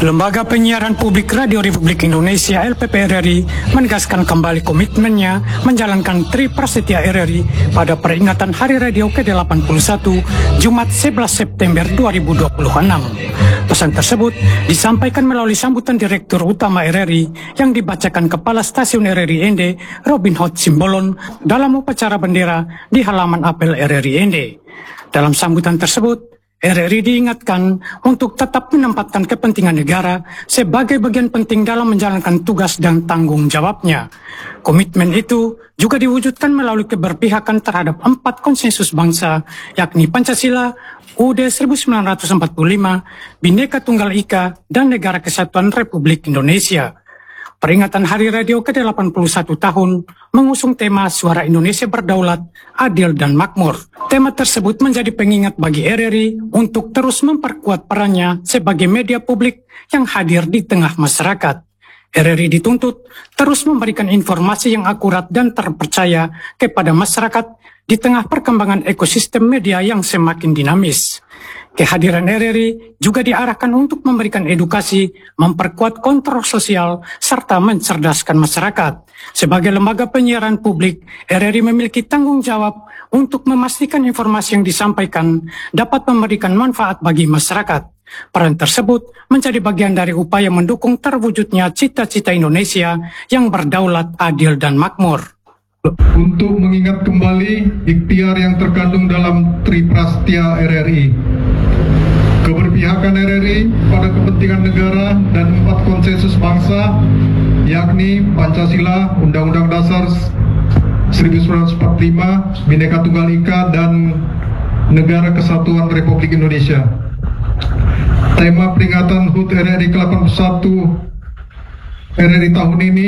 Lembaga Penyiaran Publik Radio Republik Indonesia LPP RRI menegaskan kembali komitmennya menjalankan Tri Prasetya RRI pada peringatan Hari Radio ke-81 Jumat 11 September 2026. Pesan tersebut disampaikan melalui sambutan Direktur Utama RRI yang dibacakan Kepala Stasiun RRI Ende, Robin Hood Simbolon, dalam upacara bendera di halaman apel RRI Ende. Dalam sambutan tersebut, RRI diingatkan untuk tetap menempatkan kepentingan negara sebagai bagian penting dalam menjalankan tugas dan tanggung jawabnya. Komitmen itu juga diwujudkan melalui keberpihakan terhadap 4 konsensus bangsa, yakni Pancasila, UUD 1945, Bhinneka Tunggal Ika, dan Negara Kesatuan Republik Indonesia. Peringatan Hari Radio ke-81 tahun mengusung tema Suara Indonesia Berdaulat, Adil dan Makmur. Tema tersebut menjadi pengingat bagi RRI untuk terus memperkuat perannya sebagai media publik yang hadir di tengah masyarakat. RRI dituntut terus memberikan informasi yang akurat dan terpercaya kepada masyarakat di tengah perkembangan ekosistem media yang semakin dinamis. Kehadiran RRI juga diarahkan untuk memberikan edukasi, memperkuat kontrol sosial, serta mencerdaskan masyarakat. Sebagai lembaga penyiaran publik, RRI memiliki tanggung jawab untuk memastikan informasi yang disampaikan dapat memberikan manfaat bagi masyarakat. Peran tersebut menjadi bagian dari upaya mendukung terwujudnya cita-cita Indonesia yang berdaulat, adil, dan makmur. Untuk mengingat kembali ikhtiar yang terkandung dalam Tri Prasetya RRI, keberpihakan RRI pada kepentingan negara dan 4 konsensus bangsa, yakni Pancasila, Undang-Undang Dasar 1945, Bhinneka Tunggal Ika, dan Negara Kesatuan Republik Indonesia. Tema peringatan HUT RRI ke-81 RRI tahun ini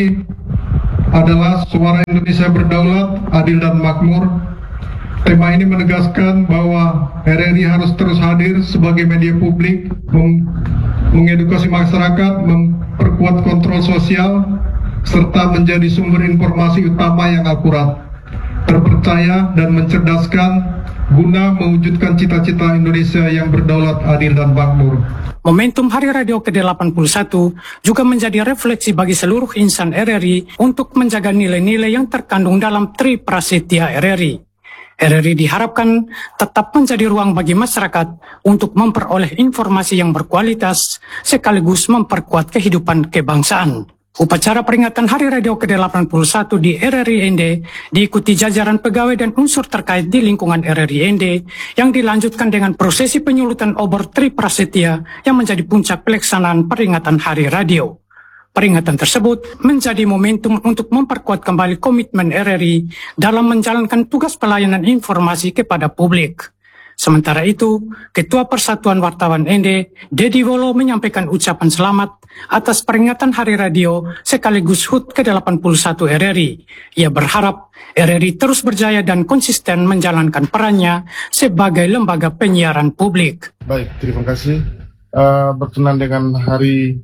adalah Suara Indonesia Berdaulat, Adil dan Makmur. Tema ini menegaskan bahwa RRI harus terus hadir sebagai media publik, mengedukasi masyarakat, memperkuat kontrol sosial, serta menjadi sumber informasi utama yang akurat, terpercaya, dan mencerdaskan guna mewujudkan cita-cita Indonesia yang berdaulat, adil, dan makmur. Momentum Hari Radio ke-81 juga menjadi refleksi bagi seluruh insan RRI untuk menjaga nilai-nilai yang terkandung dalam Tri Prasetya RRI. RRI diharapkan tetap menjadi ruang bagi masyarakat untuk memperoleh informasi yang berkualitas sekaligus memperkuat kehidupan kebangsaan. Upacara peringatan Hari Radio ke-81 di RRI Ende diikuti jajaran pegawai dan unsur terkait di lingkungan RRI Ende yang dilanjutkan dengan prosesi penyulutan obor Tri Prasetya yang menjadi puncak pelaksanaan peringatan Hari Radio. Peringatan tersebut menjadi momentum untuk memperkuat kembali komitmen RRI dalam menjalankan tugas pelayanan informasi kepada publik. Sementara itu, Ketua Persatuan Wartawan Ende, Dedi Wolo, menyampaikan ucapan selamat atas peringatan Hari Radio sekaligus HUT ke-81 RRI. Ia berharap RRI terus berjaya dan konsisten menjalankan perannya sebagai lembaga penyiaran publik. Baik, terima kasih. Berkenan dengan hari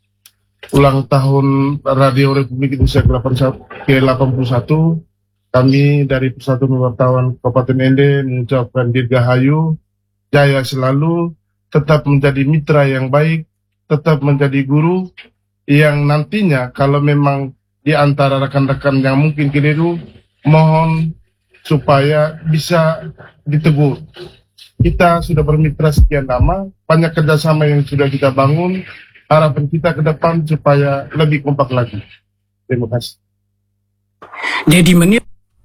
ulang tahun Radio Republik Indonesia ke-81, kami dari Persatuan Wartawan Kabupaten Ende mengucapkan dirgahayu, jaya selalu, tetap menjadi mitra yang baik, tetap menjadi guru yang nantinya kalau memang di antara rekan-rekan yang mungkin keliru, mohon supaya bisa ditegur. Kita sudah bermitra sekian lama, banyak kerjasama yang sudah kita bangun, harapan kita ke depan supaya lebih kompak lagi. Terima kasih. Dedi menilai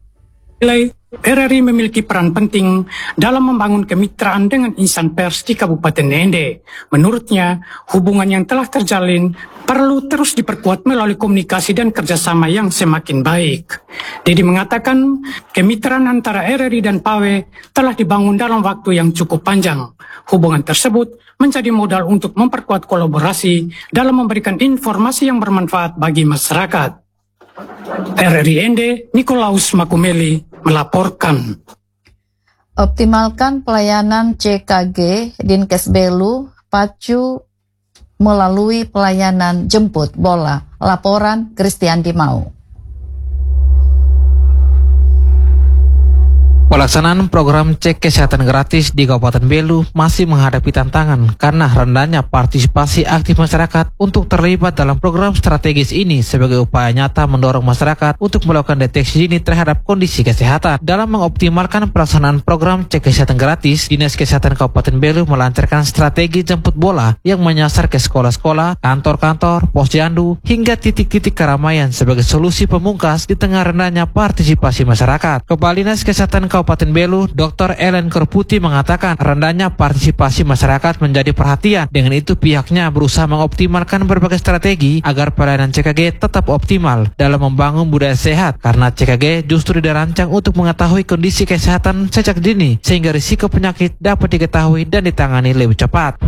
RRI memiliki peran penting dalam membangun kemitraan dengan insan pers di Kabupaten Ende. Menurutnya, hubungan yang telah terjalin perlu terus diperkuat melalui komunikasi dan kerjasama yang semakin baik. Dedi mengatakan, kemitraan antara RRI dan PAWE telah dibangun dalam waktu yang cukup panjang. Hubungan tersebut menjadi modal untuk memperkuat kolaborasi dalam memberikan informasi yang bermanfaat bagi masyarakat. RRI Ende, Nikolaus Makumeli melaporkan. Optimalkan pelayanan CKG Dinkes Belu Pacu melalui pelayanan jemput bola. Laporan Christian Dimau. Pelaksanaan program cek kesehatan gratis di Kabupaten Belu masih menghadapi tantangan karena rendahnya partisipasi aktif masyarakat untuk terlibat dalam program strategis ini sebagai upaya nyata mendorong masyarakat untuk melakukan deteksi dini terhadap kondisi kesehatan. Dalam mengoptimalkan pelaksanaan program cek kesehatan gratis, Dinas Kesehatan Kabupaten Belu melancarkan strategi jemput bola yang menyasar ke sekolah-sekolah, kantor-kantor, posyandu, hingga titik-titik keramaian sebagai solusi pemungkas di tengah rendahnya partisipasi masyarakat. Kepala Dinas Kesehatan Kabupaten Belu, Dr. Ellen Korputi mengatakan rendahnya partisipasi masyarakat menjadi perhatian. Dengan itu pihaknya berusaha mengoptimalkan berbagai strategi agar pelayanan CKG tetap optimal dalam membangun budaya sehat, karena CKG justru dirancang untuk mengetahui kondisi kesehatan sejak dini sehingga risiko penyakit dapat diketahui dan ditangani lebih cepat.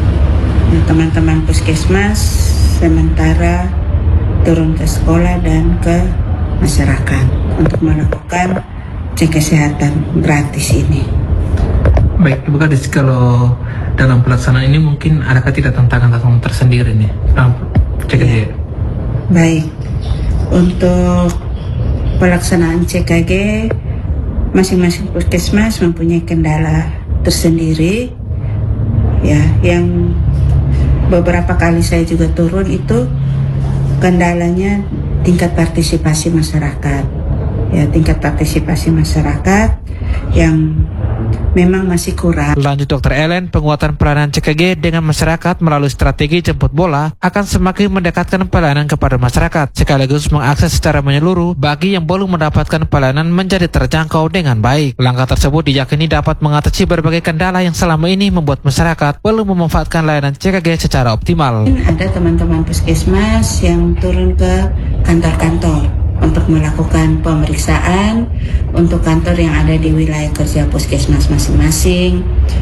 Teman-teman puskesmas sementara turun ke sekolah dan ke masyarakat untuk melakukan cek kesehatan gratis ini. Baik, Ibu Kadis, kalau dalam pelaksanaan ini mungkin adakah tidak tantangan-tantangan tersendiri nih? CKG. Ya. Baik, untuk pelaksanaan CKG masing-masing puskesmas mempunyai kendala tersendiri. Ya, yang beberapa kali saya juga turun itu kendalanya tingkat partisipasi masyarakat. Ya, tingkat partisipasi masyarakat yang memang masih kurang. Lanjut Dr. Ellen, penguatan pelayanan CKG dengan masyarakat melalui strategi jemput bola akan semakin mendekatkan pelayanan kepada masyarakat, sekaligus mengakses secara menyeluruh bagi yang belum mendapatkan pelayanan menjadi terjangkau dengan baik. Langkah tersebut diyakini dapat mengatasi berbagai kendala yang selama ini membuat masyarakat belum memanfaatkan layanan CKG secara optimal. Ada teman-teman puskesmas yang turun ke kantor-kantor untuk melakukan pemeriksaan untuk kantor yang ada di wilayah kerja puskesmas masing-masing.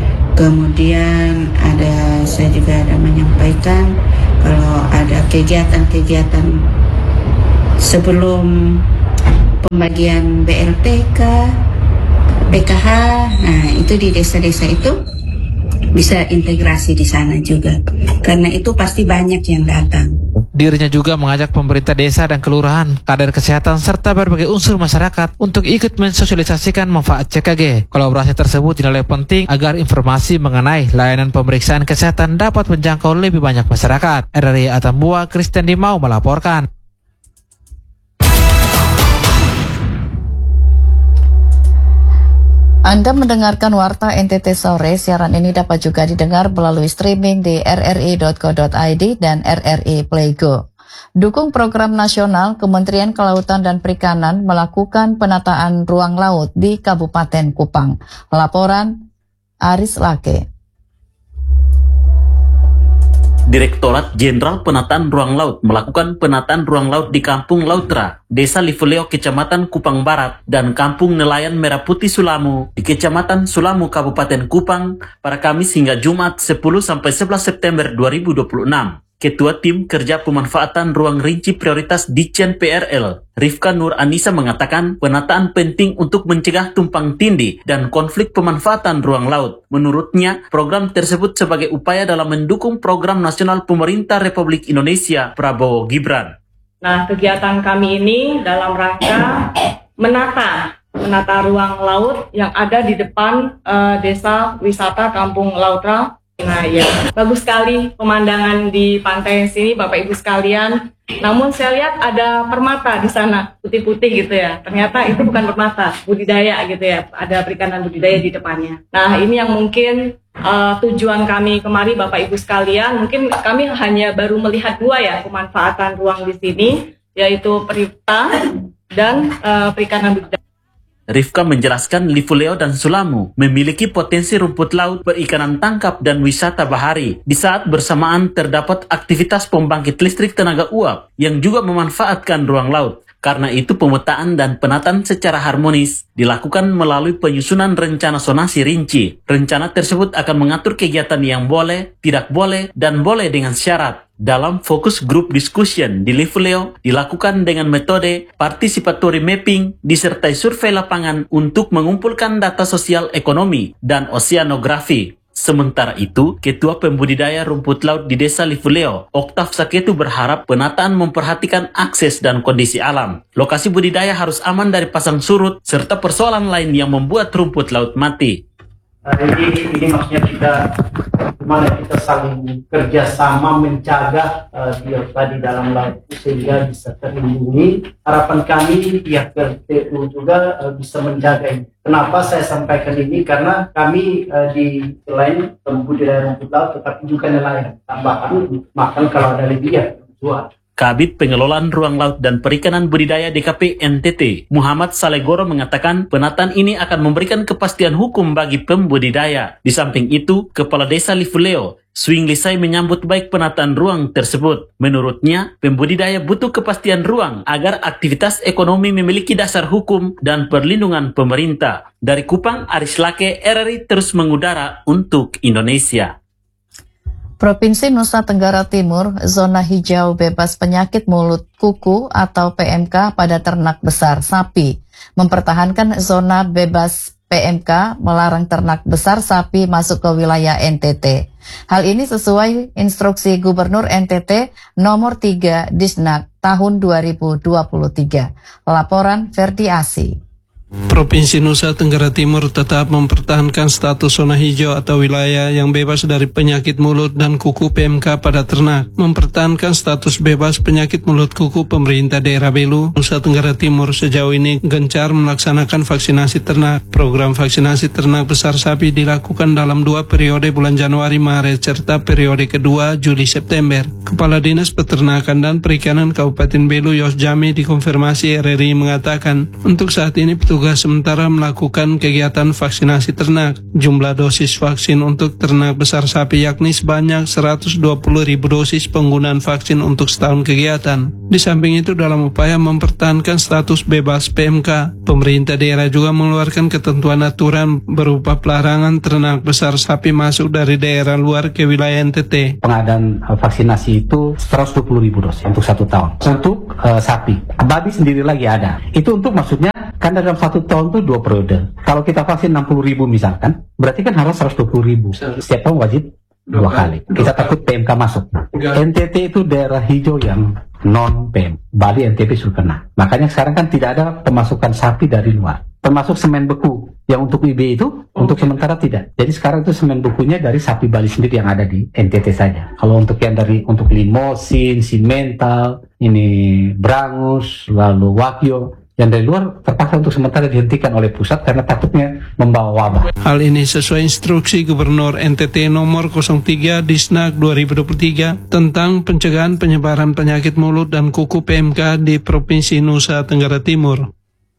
Kemudian saya juga ada menyampaikan kalau ada kegiatan-kegiatan sebelum pembagian BLTK, PKH, nah itu di desa-desa itu bisa integrasi di sana juga, karena itu pasti banyak yang datang. Dirinya juga mengajak pemerintah desa dan kelurahan, kader kesehatan, serta berbagai unsur masyarakat untuk ikut mensosialisasikan manfaat CKG. Kolaborasi tersebut dinilai penting agar informasi mengenai layanan pemeriksaan kesehatan dapat menjangkau lebih banyak masyarakat. RRI Atambua, Kristen Dimau melaporkan. Anda mendengarkan Warta NTT Sore. Siaran ini dapat juga didengar melalui streaming di rri.co.id dan RRI Play Go. Dukung program nasional, Kementerian Kelautan dan Perikanan melakukan penataan ruang laut di Kabupaten Kupang. Laporan Aris Lake. Direktorat Jenderal Penataan Ruang Laut melakukan penataan ruang laut di Kampung Lautra, Desa Livuleo, Kecamatan Kupang Barat, dan Kampung Nelayan Merah Putih Sulamu di Kecamatan Sulamu, Kabupaten Kupang pada Kamis hingga Jumat 10-11 September 2026. Ketua Tim Kerja Pemanfaatan Ruang Rinci Prioritas Ditjen PRL, Rifka Nur Anissa mengatakan penataan penting untuk mencegah tumpang tindih dan konflik pemanfaatan ruang laut. Menurutnya, program tersebut sebagai upaya dalam mendukung program nasional pemerintah Republik Indonesia Prabowo Gibran. Nah, kegiatan kami ini dalam rangka menata ruang laut yang ada di depan desa wisata Kampung Lautra. Nah ya, bagus sekali pemandangan di pantai sini Bapak Ibu sekalian. Namun saya lihat ada permata di sana, putih-putih gitu ya. Ternyata itu bukan permata, budidaya gitu ya. Ada perikanan budidaya di depannya. Nah ini yang mungkin tujuan kami kemari Bapak Ibu sekalian. Mungkin kami hanya baru melihat dua ya pemanfaatan ruang di sini, yaitu peripta dan perikanan budidaya. Rifka menjelaskan Livuleo dan Sulamu memiliki potensi rumput laut, perikanan tangkap, dan wisata bahari. Di saat bersamaan terdapat aktivitas pembangkit listrik tenaga uap yang juga memanfaatkan ruang laut. Karena itu pemetaan dan penataan secara harmonis dilakukan melalui penyusunan rencana zonasi rinci. Rencana tersebut akan mengatur kegiatan yang boleh, tidak boleh, dan boleh dengan syarat. Dalam fokus group discussion di Livuleo dilakukan dengan metode participatory mapping disertai survei lapangan untuk mengumpulkan data sosial ekonomi dan oceanografi. Sementara itu, Ketua Pembudidaya Rumput Laut di Desa Livuleo, Oktav Saketu berharap penataan memperhatikan akses dan kondisi alam. Lokasi budidaya harus aman dari pasang surut, serta persoalan lain yang membuat rumput laut mati. Jadi ini maksudnya kita saling kerjasama menjaga biota di dalam laut sehingga bisa terlindungi. Harapan kami pihak RTU juga bisa menjaga ini. Kenapa saya sampaikan ini? Karena kami di selain pembudidaya rumput laut tetapi juga nelayan tambahan makan kalau ada lebih ya jual. Kabid Pengelolaan Ruang Laut dan Perikanan Budidaya DKP NTT, Muhammad Salegoro mengatakan penataan ini akan memberikan kepastian hukum bagi pembudidaya. Di samping itu, Kepala Desa Livuleo, Swing Lisai menyambut baik penataan ruang tersebut. Menurutnya, pembudidaya butuh kepastian ruang agar aktivitas ekonomi memiliki dasar hukum dan perlindungan pemerintah. Dari Kupang, Aris Lake, RRI terus mengudara untuk Indonesia. Provinsi Nusa Tenggara Timur, zona hijau bebas penyakit mulut kuku atau PMK pada ternak besar sapi. Mempertahankan zona bebas PMK melarang ternak besar sapi masuk ke wilayah NTT. Hal ini sesuai instruksi Gubernur NTT nomor 3 Disnak tahun 2023. Laporan Ferdi Asi. Provinsi Nusa Tenggara Timur tetap mempertahankan status zona hijau atau wilayah yang bebas dari penyakit mulut dan kuku PMK pada ternak. Mempertahankan status bebas penyakit mulut kuku, pemerintah daerah Belu, Nusa Tenggara Timur sejauh ini gencar melaksanakan vaksinasi ternak. Program vaksinasi ternak besar sapi dilakukan dalam 2 periode bulan Januari-Maret serta periode kedua Juli-September. Kepala Dinas Peternakan dan Perikanan Kabupaten Belu Yos Jami dikonfirmasi RRI mengatakan, untuk saat ini petugas sementara melakukan kegiatan vaksinasi ternak. Jumlah dosis vaksin untuk ternak besar sapi yakni sebanyak 120.000 dosis penggunaan vaksin untuk setahun kegiatan. Di samping itu, dalam upaya mempertahankan status bebas PMK, pemerintah daerah juga mengeluarkan ketentuan aturan berupa pelarangan ternak besar sapi masuk dari daerah luar ke wilayah NTT. Pengadaan vaksinasi itu 120.000 dosis untuk 1 tahun. Untuk sapi, babi sendiri lagi ada. Itu untuk maksudnya kan dalam 1 tahun itu 2 periode. Kalau kita vaksin 60.000 misalkan, berarti kan harus 120.000. Setiap tahun wajib 2 kali. Kita takut PMK masuk. NTT itu daerah hijau yang non PM. Bali NTT sudah kena. Makanya sekarang kan tidak ada pemasukan sapi dari luar. Termasuk semen beku. Yang untuk IB itu, untuk sementara tidak. Jadi sekarang itu semen bekunya dari sapi Bali sendiri yang ada di NTT saja. Kalau untuk yang dari untuk limosin, simental, ini Brangus, lalu Wakyo, yang dari luar terpaksa untuk sementara dihentikan oleh pusat karena takutnya membawa wabah. Hal ini sesuai instruksi Gubernur NTT nomor 03 Disnak 2023 tentang pencegahan penyebaran penyakit mulut dan kuku PMK di Provinsi Nusa Tenggara Timur.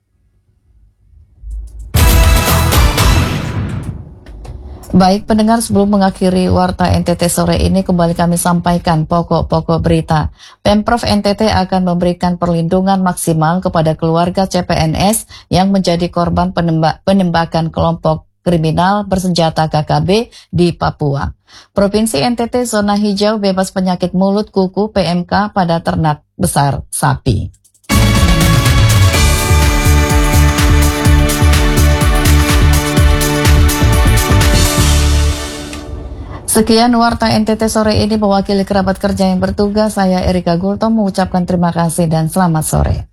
Baik pendengar, sebelum mengakhiri Warta NTT sore ini, kembali kami sampaikan pokok-pokok berita. Pemprov NTT akan memberikan perlindungan maksimal kepada keluarga CPNS yang menjadi korban penembakan kelompok kriminal bersenjata KKB di Papua. Provinsi NTT zona hijau bebas penyakit mulut kuku PMK pada ternak besar sapi. Sekian Warta NTT sore ini, mewakili kerabat kerja yang bertugas, saya Erika Gultom mengucapkan terima kasih dan selamat sore.